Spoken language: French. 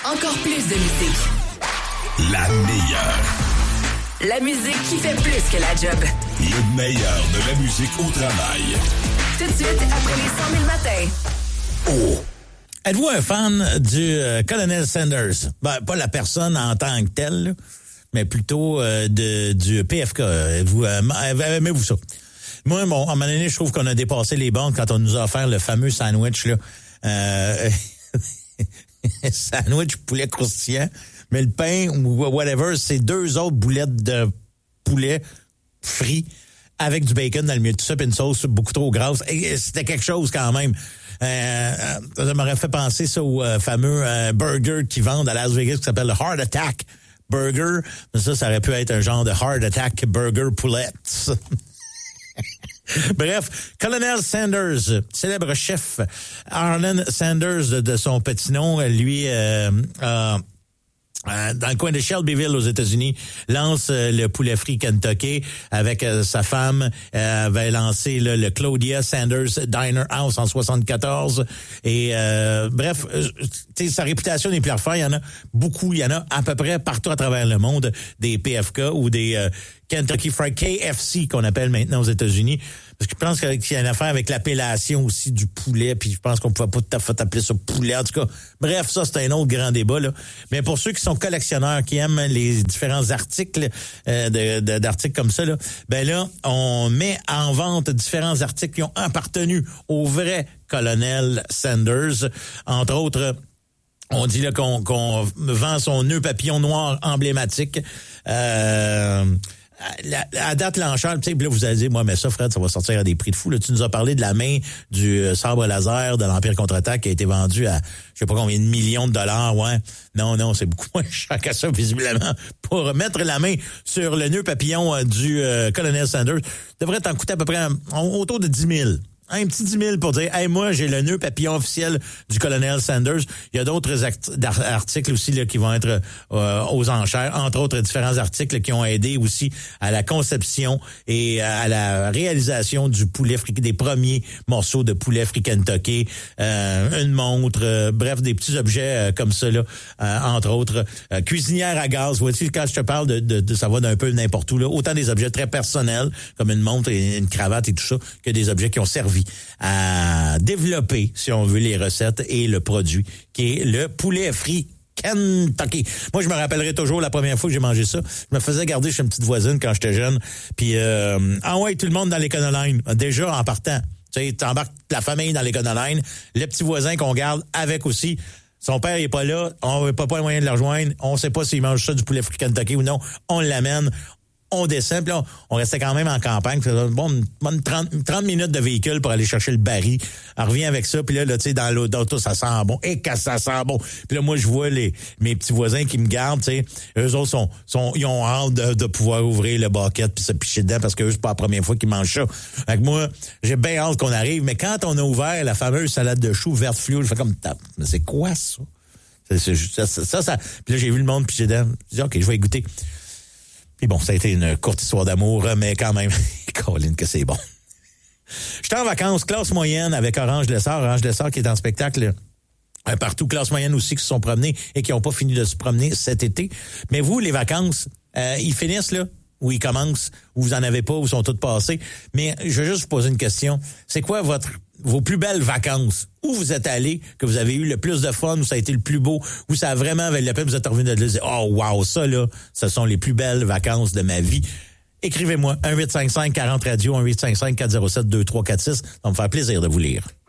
Encore plus de musique. La meilleure. La musique qui fait plus que la job. Le meilleur de la musique au travail. Tout de suite, après les 100 000 matins. Oh! Êtes-vous un fan du Colonel Sanders? Ben, pas la personne en tant que telle, là, mais plutôt du PFK. Aimez-vous ça? Moi, bon, à un moment donné, je trouve qu'on a dépassé les bornes quand on nous a offert le fameux sandwich, là. Sandwich poulet croustillant, mais le pain ou whatever, c'est 2 autres boulettes de poulet frit avec du bacon dans le milieu. Tout ça, puis une sauce beaucoup trop grasse. Et c'était quelque chose quand même. Ça m'aurait fait penser ça au fameux burger qu'ils vendent à Las Vegas qui s'appelle le Heart Attack Burger. Mais ça aurait pu être un genre de Heart Attack Burger Poulettes. Bref, Colonel Sanders, célèbre chef Arlen Sanders de son petit nom, lui dans le coin de Shelbyville aux États-Unis, lance le poulet frit Kentucky avec sa femme. Avait lancé le Claudia Sanders Diner House en 74. Et bref, sa réputation n'est plus à refaire. Il y en a beaucoup. Il y en a à peu près partout à travers le monde des PFK ou des Kentucky Fried KFC qu'on appelle maintenant aux États-Unis. Parce que je pense qu'il y a une affaire avec l'appellation aussi du poulet, puis je pense qu'on pouvait pas tout à fait appeler ça poulet. En tout cas, bref, ça, c'est un autre grand débat, là. Mais pour ceux qui sont collectionneurs, qui aiment les différents articles, d'articles comme ça, là, ben là, on met en vente différents articles qui ont appartenu au vrai colonel Sanders. Entre autres, on dit là qu'on vend son nœud papillon noir emblématique. À date l'enchère, tu sais, là, vous allez dire, moi, mais ça, Fred, ça va sortir à des prix de fou. Là, tu nous as parlé de la main du sabre laser de l'Empire contre-attaque qui a été vendu à, je sais pas combien de millions de dollars, ouais. Non, c'est beaucoup moins cher que ça, visiblement. Pour mettre la main sur le nœud papillon du Colonel Sanders, devrait t'en coûter à peu près autour de 10 000. Un petit 10 000 pour dire, hey, moi, j'ai le nœud papillon officiel du Colonel Sanders. Il y a d'autres articles aussi là qui vont être aux enchères, entre autres différents articles qui ont aidé aussi à la conception et à la réalisation du poulet frit, des premiers morceaux de poulet frit Kentucky, une montre, bref, des petits objets comme ça là, entre autres cuisinière à gaz. Voici quand je te parle de ça va d'un peu n'importe où là, autant des objets très personnels comme une montre et une cravate et tout ça que des objets qui ont servi à développer, si on veut, les recettes et le produit, qui est le poulet frit Kentucky. Moi, je me rappellerai toujours la première fois que j'ai mangé ça. Je me faisais garder chez une petite voisine quand j'étais jeune. Puis, tout le monde dans l'Econoline. Déjà, en partant. Tu sais, t'embarques la famille dans l'Econoline. Le petit voisin qu'on garde avec aussi. Son père n'est pas là. On n'a pas le moyen de le rejoindre. On ne sait pas s'il mange ça du poulet frit Kentucky ou non. On l'amène. On descend, puis là, on restait quand même en campagne. Bon, 30 minutes de véhicule pour aller chercher le baril. On revient avec ça, puis là, tu sais, dans l'auto, ça sent bon. Et que ça sent bon. Puis là, moi, je vois mes petits voisins qui me gardent, tu sais. Eux autres ils ont hâte de pouvoir ouvrir le bucket puis se picher dedans parce que eux, c'est pas la première fois qu'ils mangent ça. Fait que moi, j'ai bien hâte qu'on arrive. Mais quand on a ouvert la fameuse salade de choux verte fluo, je fais comme, mais c'est quoi ça? Ça. Puis là, j'ai vu le monde picher dedans. Je dis, OK, je vais y goûter. Puis bon, ça a été une courte histoire d'amour, mais quand même, Colin, que c'est bon. J'étais en vacances, classe moyenne avec Orange Lessard. Orange Lessard qui est en spectacle partout. Classe moyenne aussi qui se sont promenés et qui n'ont pas fini de se promener cet été. Mais vous, les vacances, ils finissent là, ou ils commencent, ou vous en avez pas, ou sont toutes passées. Mais je veux juste vous poser une question. C'est quoi vos plus belles vacances? Où vous êtes allés, que vous avez eu le plus de fun, où ça a été le plus beau, où ça a vraiment valu la peine, vous êtes revenu de dire, oh wow, ça là, ce sont les plus belles vacances de ma vie. Écrivez-moi, 1-855-40-radio, 1-855-407-2346. Ça va me faire plaisir de vous lire.